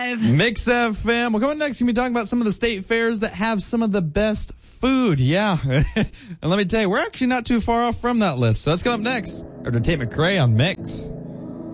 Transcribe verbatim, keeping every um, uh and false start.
Mix F M. Well, coming next, we're going to be talking about some of the state fairs that have some of the best food. Yeah. And let me tell you, we're actually not too far off from that list. So that's coming up next. Or to Tate McRae on Mix.